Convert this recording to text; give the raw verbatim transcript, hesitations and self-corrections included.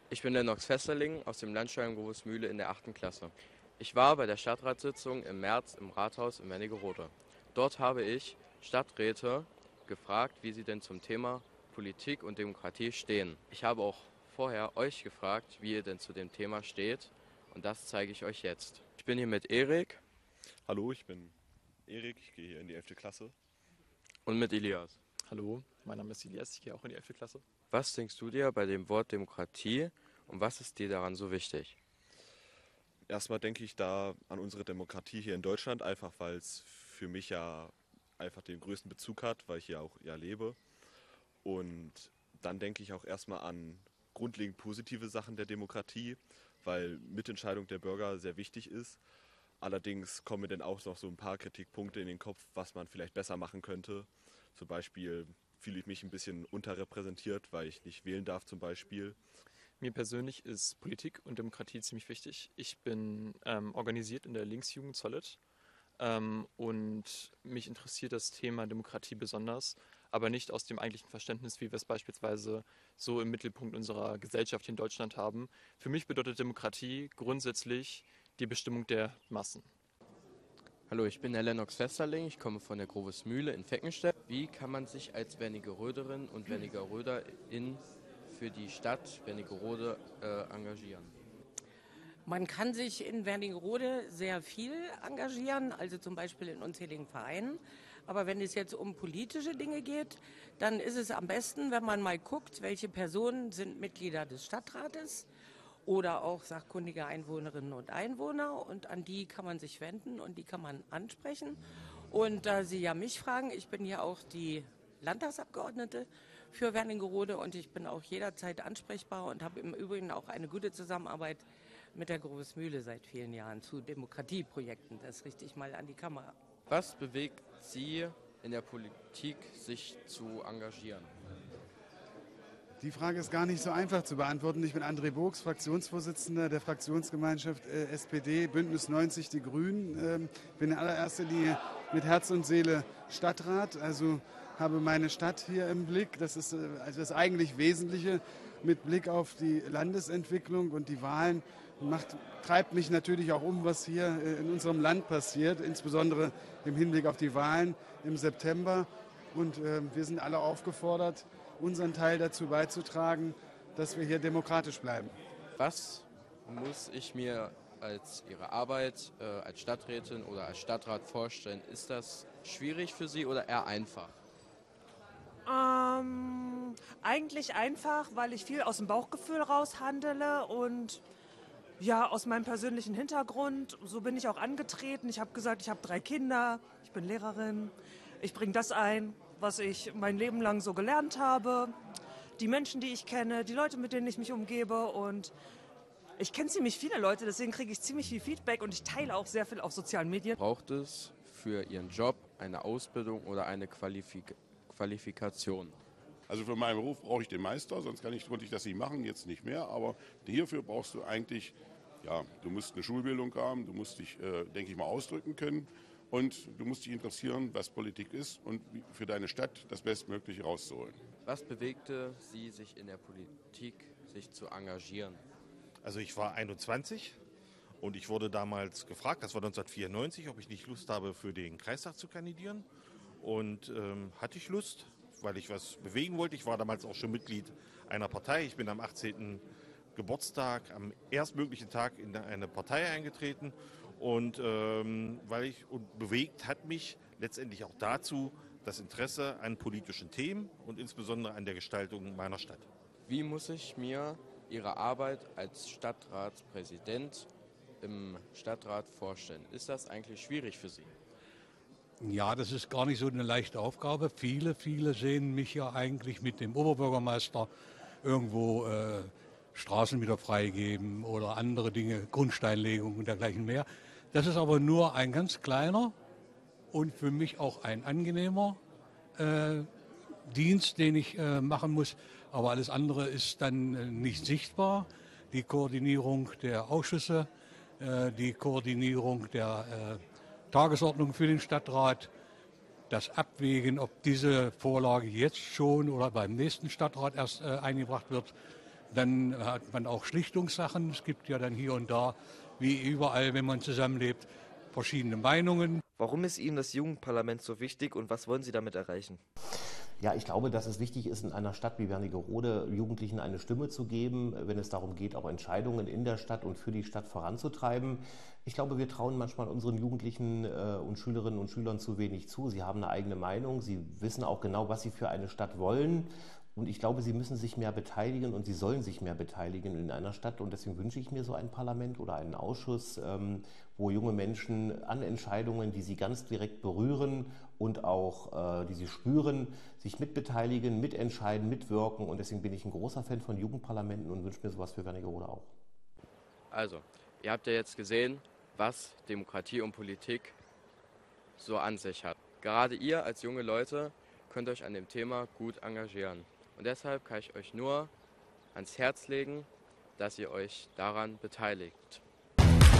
Ich bin Lennox Festerling aus dem Landstein Großmühle in der achten Klasse. Ich war bei der Stadtratssitzung im März im Rathaus in Wernigerode. Dort habe ich Stadträte gefragt, wie sie denn zum Thema Politik und Demokratie stehen. Ich habe auch vorher euch gefragt, wie ihr denn zu dem Thema steht, und das zeige ich euch jetzt. Ich bin hier mit Erik. Hallo, ich bin Erik, ich gehe hier in die elfte Klasse. Und mit Elias. Hallo, mein Name ist Elias, ich gehe auch in die elfte Klasse. Was denkst du dir bei dem Wort Demokratie und was ist dir daran so wichtig? Erstmal denke ich da an unsere Demokratie hier in Deutschland, einfach weil es für mich ja einfach den größten Bezug hat, weil ich hier auch ja lebe. Und dann denke ich auch erstmal an grundlegend positive Sachen der Demokratie, weil Mitentscheidung der Bürger sehr wichtig ist. Allerdings kommen mir dann auch noch so ein paar Kritikpunkte in den Kopf, was man vielleicht besser machen könnte. Zum Beispiel fühle ich mich ein bisschen unterrepräsentiert, weil ich nicht wählen darf zum Beispiel. Mir persönlich ist Politik und Demokratie ziemlich wichtig. Ich bin ähm, organisiert in der Linksjugend Solid ähm, und mich interessiert das Thema Demokratie besonders, aber nicht aus dem eigentlichen Verständnis, wie wir es beispielsweise so im Mittelpunkt unserer Gesellschaft hier in Deutschland haben. Für mich bedeutet Demokratie grundsätzlich die Bestimmung der Massen. Hallo, ich bin der Lennox Festerling, ich komme von der Großmühle in Feckenstedt. Wie kann man sich als Wernigeröderin und Wernigeröder in für die Stadt Wernigerode äh, engagieren? Man kann sich in Wernigerode sehr viel engagieren, also zum Beispiel in unzähligen Vereinen. Aber wenn es jetzt um politische Dinge geht, dann ist es am besten, wenn man mal guckt, welche Personen sind Mitglieder des Stadtrates oder auch sachkundige Einwohnerinnen und Einwohner. Und an die kann man sich wenden und die kann man ansprechen. Und da Sie ja mich fragen, ich bin ja auch die Landtagsabgeordnete für Wernigerode und ich bin auch jederzeit ansprechbar und habe im Übrigen auch eine gute Zusammenarbeit mit der Großmühle seit vielen Jahren zu Demokratieprojekten. Das richte ich mal an die Kamera. Was bewegt Sie in der Politik, sich zu engagieren? Die Frage ist gar nicht so einfach zu beantworten. Ich bin André Burgs, Fraktionsvorsitzender der Fraktionsgemeinschaft äh, S P D, Bündnis neunzig Die Grünen. Ähm, bin in allererster Linie mit Herz und Seele Stadtrat, also habe meine Stadt hier im Blick. Das ist äh, also das eigentlich Wesentliche mit Blick auf die Landesentwicklung und die Wahlen. Macht, treibt mich natürlich auch um, was hier äh, in unserem Land passiert, insbesondere im Hinblick auf die Wahlen im September. Und äh, wir sind alle aufgefordert, unseren Teil dazu beizutragen, dass wir hier demokratisch bleiben. Was muss ich mir als Ihre Arbeit äh, als Stadträtin oder als Stadtrat vorstellen? Ist das schwierig für Sie oder eher einfach? Ähm, eigentlich einfach, weil ich viel aus dem Bauchgefühl raus handele und ja, aus meinem persönlichen Hintergrund. So bin ich auch angetreten. Ich habe gesagt, ich habe drei Kinder, ich bin Lehrerin, ich bringe das ein, was ich mein Leben lang so gelernt habe, die Menschen, die ich kenne, die Leute, mit denen ich mich umgebe und ich kenne ziemlich viele Leute, deswegen kriege ich ziemlich viel Feedback und ich teile auch sehr viel auf sozialen Medien. Braucht es für Ihren Job eine Ausbildung oder eine Qualifik- Qualifikation? Also für meinen Beruf brauche ich den Meister, sonst kann ich, konnte ich das nicht machen, jetzt nicht mehr, aber hierfür brauchst du eigentlich, ja, du musst eine Schulbildung haben, du musst dich, äh, denke ich mal, ausdrücken können. Und du musst dich interessieren, was Politik ist und für deine Stadt das Bestmögliche rauszuholen. Was bewegte Sie, sich in der Politik sich zu engagieren? Also ich war einundzwanzig und ich wurde damals gefragt, das war neunzehnhundertvierundneunzig, ob ich nicht Lust habe, für den Kreistag zu kandidieren. Und ähm, hatte ich Lust, weil ich was bewegen wollte. Ich war damals auch schon Mitglied einer Partei. Ich bin am achtzehnten Geburtstag, am erstmöglichen Tag in eine Partei eingetreten. Und ähm, weil ich und bewegt hat mich letztendlich auch dazu das Interesse an politischen Themen und insbesondere an der Gestaltung meiner Stadt. Wie muss ich mir Ihre Arbeit als Stadtratspräsident im Stadtrat vorstellen? Ist das eigentlich schwierig für Sie? Ja, das ist gar nicht so eine leichte Aufgabe. Viele, viele sehen mich ja eigentlich mit dem Oberbürgermeister irgendwo äh, Straßen wieder freigeben oder andere Dinge, Grundsteinlegung und dergleichen mehr. Das ist aber nur ein ganz kleiner und für mich auch ein angenehmer äh, Dienst, den ich äh, machen muss. Aber alles andere ist dann äh, nicht sichtbar. Die Koordinierung der Ausschüsse, äh, die Koordinierung der äh, Tagesordnung für den Stadtrat, das Abwägen, ob diese Vorlage jetzt schon oder beim nächsten Stadtrat erst äh, eingebracht wird. Dann hat man auch Schlichtungssachen. Es gibt ja dann hier und da, wie überall, wenn man zusammenlebt, verschiedene Meinungen. Warum ist Ihnen das Jugendparlament so wichtig und was wollen Sie damit erreichen? Ja, ich glaube, dass es wichtig ist, in einer Stadt wie Wernigerode Jugendlichen eine Stimme zu geben, wenn es darum geht, auch Entscheidungen in der Stadt und für die Stadt voranzutreiben. Ich glaube, wir trauen manchmal unseren Jugendlichen äh, und Schülerinnen und Schülern zu wenig zu. Sie haben eine eigene Meinung, sie wissen auch genau, was sie für eine Stadt wollen. Und ich glaube, sie müssen sich mehr beteiligen und sie sollen sich mehr beteiligen in einer Stadt. Und deswegen wünsche ich mir so ein Parlament oder einen Ausschuss, ähm, wo junge Menschen an Entscheidungen, die sie ganz direkt berühren und auch, äh, die sie spüren, sich mitbeteiligen, mitentscheiden, mitwirken. Und deswegen bin ich ein großer Fan von Jugendparlamenten und wünsche mir sowas für Wernigerode auch. Also, ihr habt ja jetzt gesehen, was Demokratie und Politik so an sich hat. Gerade ihr als junge Leute könnt euch an dem Thema gut engagieren. Und deshalb kann ich euch nur ans Herz legen, dass ihr euch daran beteiligt.